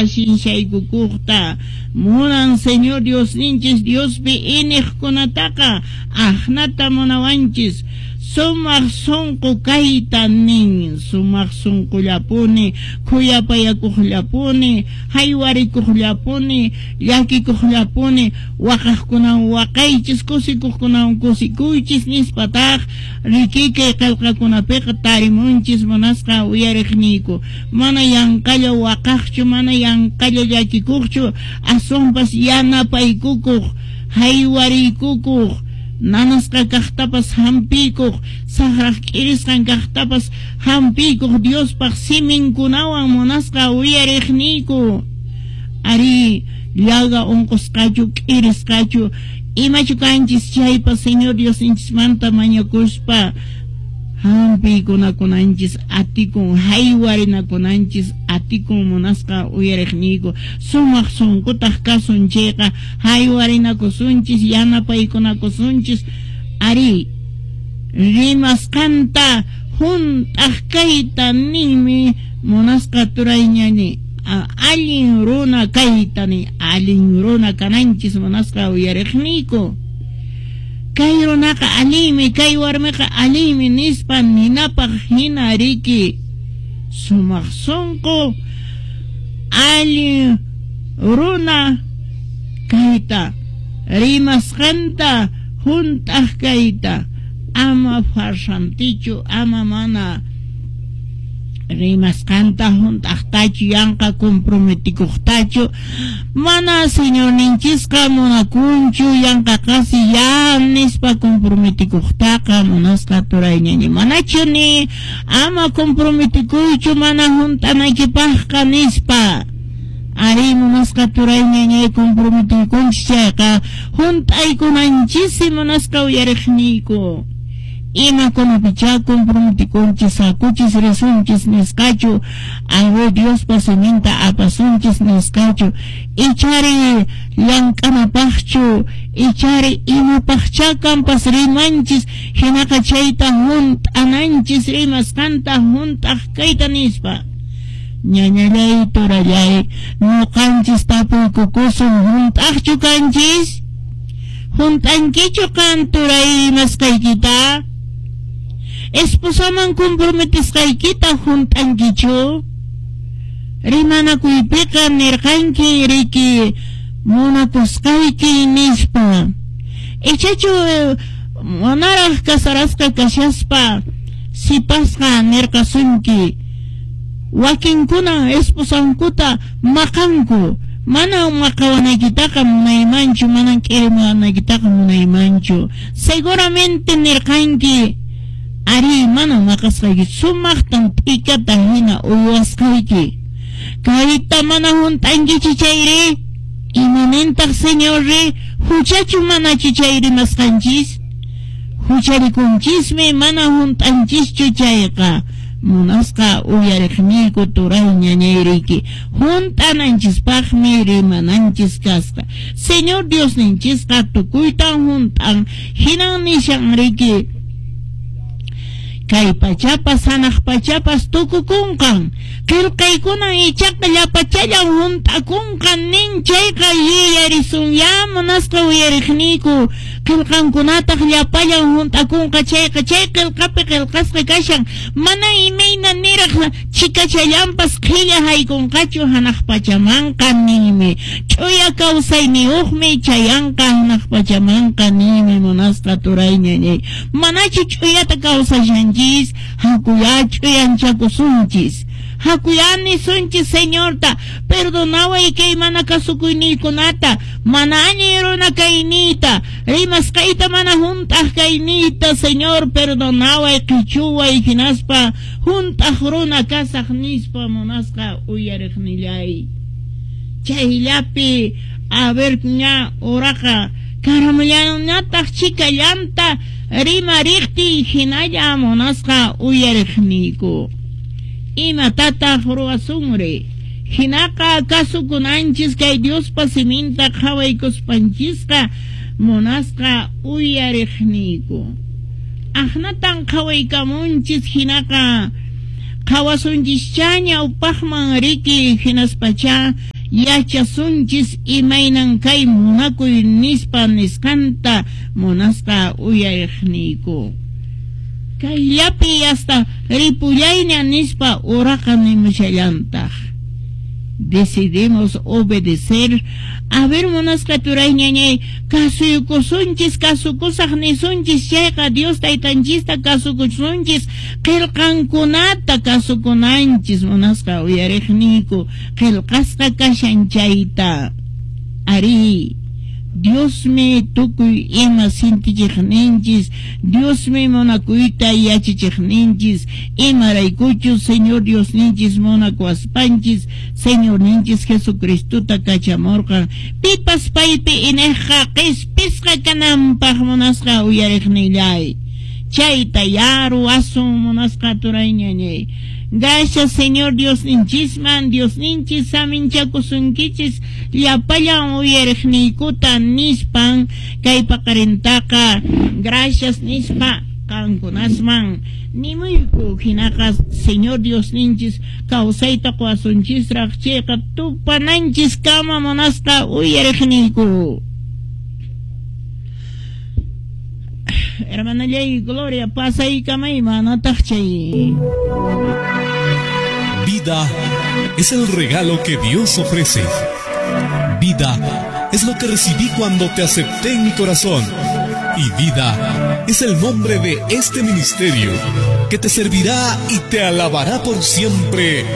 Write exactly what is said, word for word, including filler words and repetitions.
ashinshaykukukta munan Señor Dios ninchis Dios bi iniqkunataqa ahnata munawanchis sumaq sunqu kayta nin sumaq sunqullapuni khuyapayakuqllapuni haywarikuqllapuni llakikuqllapuni waqaqkunawan waqaychis kusikuqkunawan kusikuychis nispataq rikikay qillqakunapiqa tarimunchis munasqa uyariqniyku mana yanqalla waqaqchu mana yanqalla llakikuqchu asunpas yanapaykukuq haywarikukuq nanasqa kaqtapas hampikuq saqraq k'irisqan kaqtapas hampikuq Diospaq siminkunawan munasqa uyariqniyku ari llaga unqusqachu k'irisqachu imachu kanchis chaypa Señor Diosinchimanta mañakuspa hampikunakunanchis atikun haywarinakunanchis atikun munasqa uyariqniyku sumaq sunqutaq kasun chayqa haywarinakusunchis yanapaykunakusunchis ari rimasqanta hunt'aq kayta ninmi munasqa turayñani allin runa kaytani allin runa kananchis munasqa uyariqniyku kay runaqa alimi kay warmiqa alimi nispa ninapaq hina riki sumaq sunqu allin runa kayta rimasqanta hunt'aq kayta ama farsantichu ama mana rimasqanta hunt'aqtachu yanqa comprometikuqtachu mana Señor ninchisqa munakunchu yanqa qasi ya nispa comprometikuqtaqa munasqa turayñani manachuni ama comprometikuychu mana hunt'anaykipaqqa nispa ari munasqa turayñani comprometikukunchis chayqa hunt'aykunanchisi munasqa uyariqniyku imakunapicha comprometikunchis sakuchis risunchis nisqachu algo Dios pasiminta apasunchis nisqachu ichari llank'anapaqchu ichari imapaqcha kanpas rimanchis hinaqa chayta hunt'ananchis rimasqanta hunt'aq kayta nispa ñañallay turallay ñuqanchis tapuykukusun hunt'aqchu kanchis hunt'ankichu kan turay rimasqaykita esposaman comprometisqaykita hunt'ankichu rimanakuypiqa nirqanki riki munakusqayki nispa ichachu manaraq kasarasqa kashaspa sipasqa nirqasunki wakinkuna esposankuta maqanku mana maqawanaykitaqa munaymanchu mana k'irimuwanaykitaqa munaymanchu seguramente nirqanki ari mana maqasqayki sumaqtan t'ikata hina uywasqayki kayta mana hunt'ankichu chayri imanentaq Señor ri huchachu mana chayri masqanchis hucharikunchismi mana hunt'anchischu chayqa munasqa uyariqniyku turayñañayriki hunt'ananchispaqmi rimananchis kasqa Señor Dios ninchisqa tukuytan hunt'an hinan nishanriki kay pachapas sanaq pachapas tukukunqan qillqaykuna ichaqa llapachallan hunt'akunqan nin chayqa yuyarisun ya munasqa uyariqniyku qillqankunataq llapallan hunt'akunqa chayqa chay qillqapi qillqasqa kashan mana imayna niraq chikachallanpas qhilla haykunqachu hanaq pachamanqa ninmi ch'uya kawsayniyuqmi chayanqa hanaq pachamanqa ninmi munasqa turayñañay manachu ch'uyata kawsashanchis hakuya ch'uyanchakusunchis hakuyani sunchis Señorta perdonaway kay mana kasukuyniykunata mana añiruna kaynita rimasqayta mana hunt'aq kaynita Señor perdonaway qichuway hinaspa hunt'aq runa kasaq nispa munasqa uyariqnillay chayllapi a ver ña uraqa karamullanataq chikallanta rimariqti hinalla munasqa uyariqniyku imatataq ruwasunri hinaqa kasukunanchis kay Diospa siminta qhawaykuspanchisqa munasqa uyariqniyku ahnatan qhawaykamunchis hinaqa qhawasunchis chaña upaqman riki hinaspacha yachasunchis imaynan kay munakuy nispa niskanta munasqa uyariqniyku. Kayllapi hasta ripullayña nispa uraqa nimushallantaq. Decidimos obedecer. A ver, munasqa turayñañay, kasuyukusunchis, kasukusaq nisunchis, chayqa Dios taytanchista kasukusunchis, qillqankunata kasukunanchis, munasqa uyariqniyku, qillqasqa kashan chayta. Ari, Dios me tukuy ima sintichiqninchis, Dios me monakuyta yachichiqninchis, ima raykuchus Señor Dios ninchis monakuaspanchis, Señor ninchis Jesucristuta kachamorqa, pipas paypi ineqqa qispisqa kananpaq munasqa uyariqnillay. Chayta yaru asun munasqa turayñañay. Gracias Señor Dios ninchisman, Dios ninchis saminchakusunkichis, llapallan uyariqniykuta nispan, kay paqarintaqa, gracias nispa, kankunasman, nimuyku hinaqa Señor Dios ninchis, kawsayta quwasunchisraq, chayqa tupananchis kama munasqa uyariqniyku. Hermanallay, Gloria, pasa y kamayma, nataqchay. Vida es el regalo que Dios ofrece. Vida es lo que recibí cuando te acepté en mi corazón. Y vida es el nombre de este ministerio que te servirá y te alabará por siempre.